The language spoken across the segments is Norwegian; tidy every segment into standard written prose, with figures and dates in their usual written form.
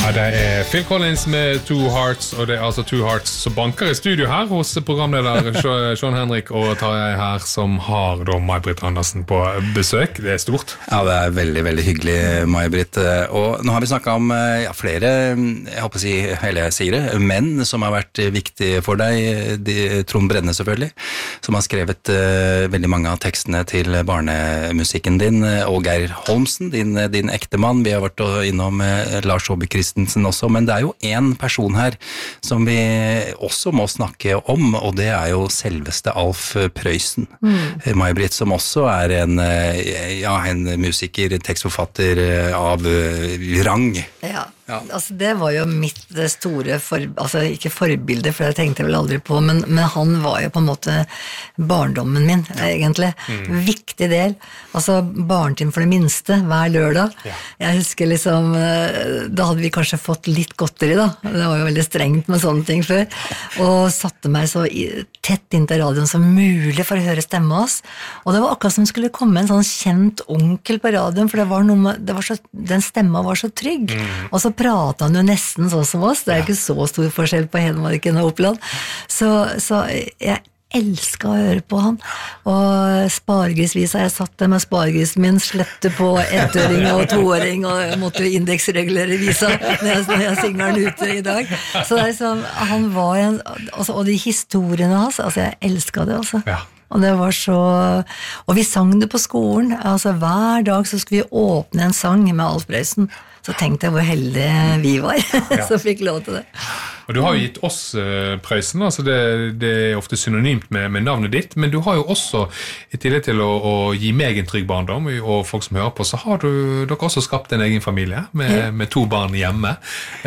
Ja, det Phil Collins med Two Hearts, og det altså Two Hearts som banker I studio her hos programleder Sean Henrik og Tarjei her, som har da May-Britt Andersen på besøk. Det stort. Ja, det veldig, veldig hyggelig, May-Britt. Og nå har vi snakket om flere, jeg håper å si, eller jeg sier det, menn som har vært viktige for deg. Trond Brenne selvfølgelig, som har skrevet veldig mange av tekstene til barnemusikken din, og Geir Holmsen, din ektemann. Vi har vært innom Lars Saabye Christensen også, men det jo en person her som vi også må snakke om, og det jo selveste Alf Prøysen. May-Britt, som også en musiker, tekstforfatter av rang. Ja. Altså det var jo mitt store altså ikke forbilde, for jeg tenkte vel aldri på, men han var jo på en måte barndommen min, egentlig. Viktig del. Altså barnetime for det minste, hver lørdag. Jeg husker liksom, da hadde vi kanskje fått litt godteri da. Det var jo veldig strengt med sånne ting før. Og satte meg så tett inn til radioen som mulig for å høre stemme oss. Og det var akkurat som skulle komme en sånn kjent onkel på radioen, for det var noe med, den stemma var så trygg. Og så pratet han jo nesten sånn som oss. Det ikke så stor forskjell på Hedmarken og Oppland. Så jeg elsker å høre på han. Og Sparegrisvis har jeg satt det med sparegrisen min, slette på 1-åring og 2-åring, og jeg måtte indiksregulere visa når jeg synger den ute I dag. Så det liksom, han var og de historiene hans, altså jeg elsket det altså. Ja. Og det var så, og vi sang det på skolen, altså hver dag så skulle vi åpne en sang med Alf Prøysen. Så tenkte jeg hvor heldige vi var, som fikk lov til det. Og du har jo gitt oss Prøysen, altså det ofte synonymt med navnet ditt, men du har jo også, I tillegg til å gi meg en trygg barndom, og folk som hører på, så har dere også skapt en egen familie, med 2 barn hjemme,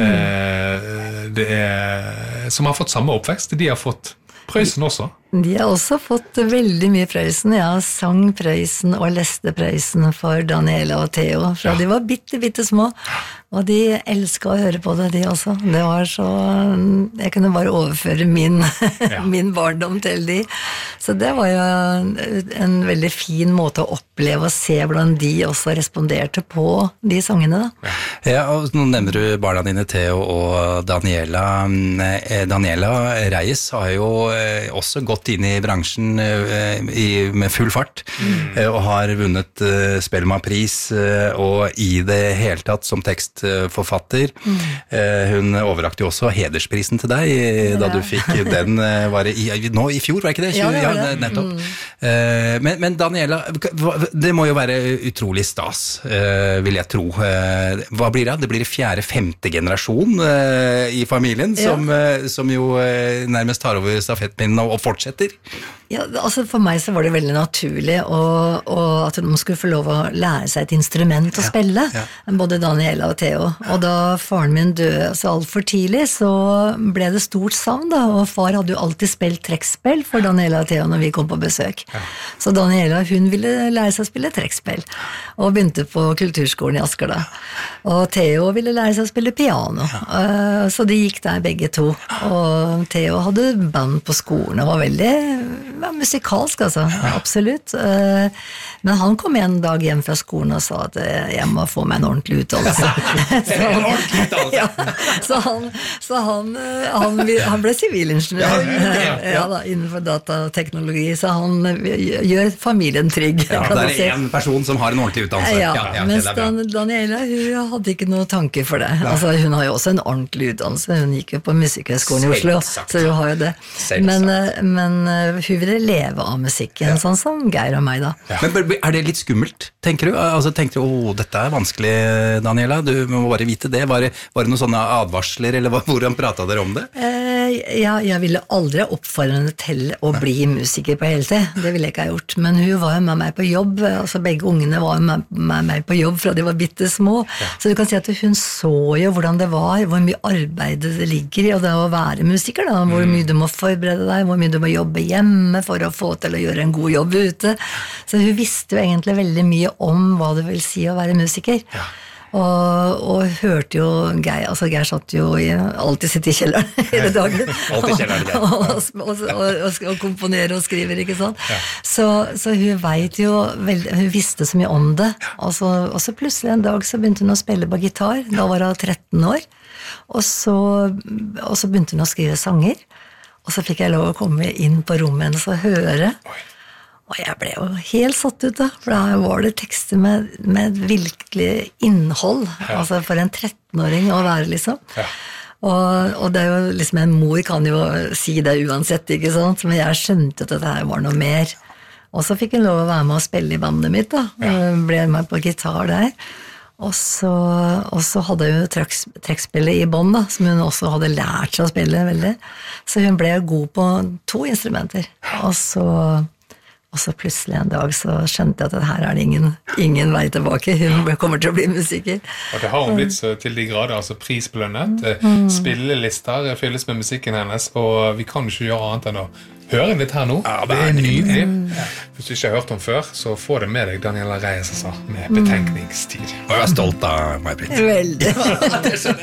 som har fått samme oppvekst, de har fått Prøysen også. De har også fått veldig mye Prøysen. Jeg sang Prøysen og leste Prøysen for Daniela og Theo, fra de var bitte små, og de elsket å høre på det, de også. Det var så, jeg kunne bare overføre min barndom til de. Så det var jo en veldig fin måte å oppleve og se hvordan de også responderte på de sangene da. Ja, og nå nevner du barna dine Theo og Daniela. Daniela Reyes har jo også gått inn I bransjen med full fart, og har vunnet Spellemannpris, og I det hele tatt som tekstforfatter. Hun overrakte jo også hedersprisen til deg, da du fikk den, var det nå I fjor, var det ikke det? 20? Ja, nettopp. Men Daniela, det må jo være utrolig stas, vil jeg tro. Hva blir det? Det blir 4.-5. generasjon I familien, som jo nærmest tar over stafettpinnen og fortsetter. Ja, altså for meg så var det veldig naturlig og at de skulle få lov å lære seg et instrument å spille, både Daniela og Theo. Og da faren min døde så alt for tidlig, så ble det stort savn da, og far hadde jo alltid spilt trekkspill for Daniela og Theo når vi kom på besøk. Så Daniela, hun ville lære seg å spille trekkspill, og begynte på kulturskolen I Asker da. Og Theo ville lære seg å spille piano, så de gikk der begge to. Og Theo hadde band på skolen og var veldig musikalsk, altså, absolutt. Men han kom en dag hjem fra skolen og sa at jeg må få meg en ordentlig utdannelse. Så han ble sivilingeniør innenfor datateknologi, så han gjør familien trygg. Ja, det en person som har en ordentlig utdannelse. Mens Daniela, hun hadde ikke noe tanke for det. Altså, hun har jo også en ordentlig utdannelse. Hun gikk jo på Musikkhøgskolen I Oslo, så hun har jo det. Men hun ville leve av musikken, sånn som Geir og meg da. Men det litt skummelt, tenker du? Altså, tenker du, dette vanskelig, Daniela, du må bare vite det. Var det noen sånne advarsler, eller hvordan pratet dere om det? Jeg ville aldri oppfordre henne til å bli musiker på hele tid. Det ville jeg ikke ha gjort. Men hun var jo med meg på jobb, altså begge ungene var med meg på jobb fra de var bitte små. Så du kan si at hun så jo hvordan det var, hvor mye arbeid det ligger I, og det å være musiker da, hvor mye du må forberede deg, hvor mye du må jobbe hjemme for å få til å gjøre en god jobb ute. Så hun visste jo egentlig veldig mye om hva det vil si å være musiker. og hørte jo Geir, altså Geir satt jo alltid sitte i kjelleren hele dagen. Alltid i kjelleren, og komponerer og skriver, ikke sant? Så hun vet jo, hun visste så mye om det, og så plutselig en dag så begynte hun å spille på gitar, da var hun 13 år, og så begynte hun å skrive sanger, og så fikk jeg lov å komme inn på rommet hennes og høre. Og jeg ble jo helt satt ut da, for da var det tekster med virkelig innhold, altså for en 13-åring å være liksom. Og det er jo liksom, en mor kan jo si det uansett, ikke sant, men jeg skjønte at dette her var noe mer. Og så fikk hun lov å være med og spille i bandet mitt da, og ble med på gitar der. Og så hadde hun trekkspillet i bånd da, som hun også hadde lært seg å spille veldig. Så hun ble god på 2 instrumenter. Og så plutselig en dag så skjønte jeg at her er det ingen vei tilbake. Hun kommer til å bli musiker. Og det har hun blitt så til de grader, altså prisbelønnet. Spillelister fylles med musikken hennes, og vi kan ikke gjøre annet enn å høre litt her nå. Ja, det er nydelig. Hvis du ikke har hørt om før, så få det med deg Daniela Reyes med betenkningstid. Og jeg er stolt av meg, Britt. Veldig.